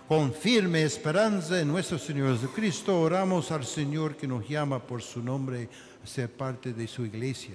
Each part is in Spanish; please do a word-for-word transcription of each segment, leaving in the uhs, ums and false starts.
Con firme esperanza en nuestro Señor Jesucristo, oramos al Señor que nos llama por su nombre a ser parte de su iglesia.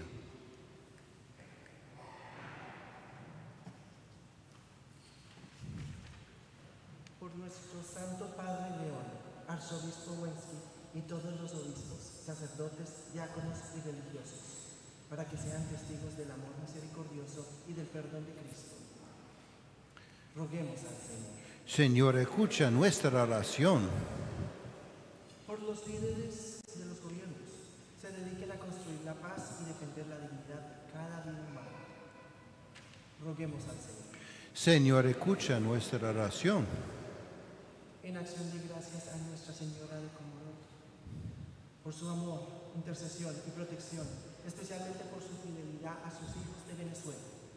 Por nuestro Santo Padre León, Arzobispo Wensky y todos los obispos, sacerdotes, diáconos y religiosos, para que sean testigos del amor misericordioso y del perdón de Cristo. Roguemos al Señor. Señor, escucha nuestra oración. Por los líderes de los gobiernos, se dediquen a construir la paz y defender la dignidad de cada vida humana. Roguemos al Señor. Señor, escucha nuestra oración. En acción de gracias a Nuestra Señora de Comodoro, por su amor, intercesión y protección, especialmente por su fidelidad a sus hijos de Venezuela.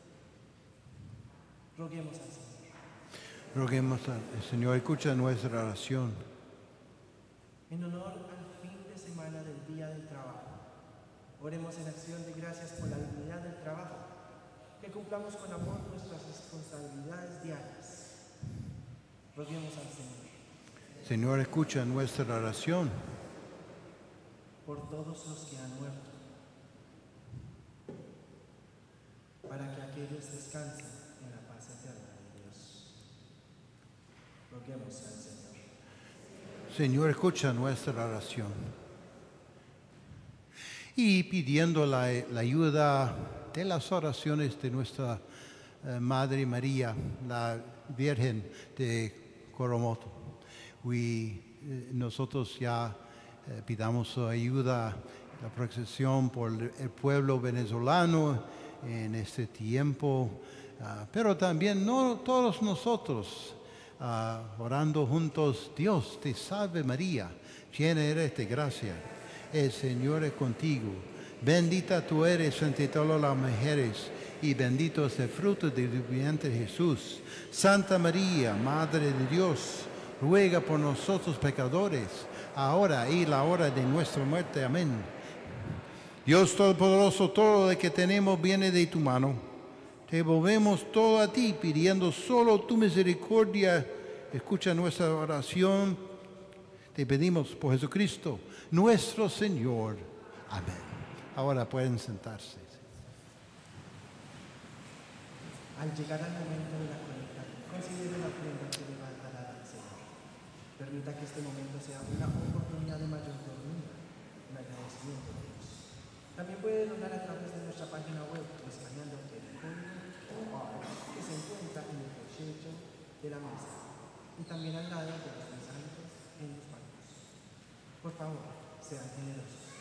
Roguemos al Señor. Roguemos al Señor, escucha nuestra oración. En honor al fin de semana del Día del Trabajo, oremos en acción de gracias por la dignidad del trabajo, que cumplamos con amor nuestras responsabilidades diarias. Roguemos al Señor. Señor, escucha nuestra oración. Por todos los que han muerto, para que aquellos descansen en la paz eterna de Dios. Roguemos al Señor. Señor, escucha nuestra oración. Y pidiendo la, la ayuda de las oraciones de nuestra eh, Madre María, la Virgen de Coromoto. Y eh, nosotros ya eh, pidamos su ayuda, la protección por el pueblo venezolano en este tiempo, uh, pero también no todos nosotros uh, orando juntos. Dios te salve María, llena eres de gracia, el Señor es contigo, bendita tú eres entre todas las mujeres y bendito es el fruto de tu vientre Jesús. Santa María, Madre de Dios, ruega por nosotros pecadores, ahora y la hora de nuestra muerte. Amén. Dios Todopoderoso, todo lo que tenemos viene de tu mano. Te volvemos todo a ti, pidiendo solo tu misericordia. Escucha nuestra oración. Te pedimos por Jesucristo, nuestro Señor. Amén. Ahora pueden sentarse. Al llegar al momento de la colecta, considere la ofrenda que le va a dar al Señor. Permita que este momento sea una oportunidad de mayordomía, un agradecimiento a Dios. También puede donar a través de nuestra página web, escaneando el código Q R que se encuentra en el folleto de la mesa y también al lado de los mensajes en los bancos. Por favor, sean generosos.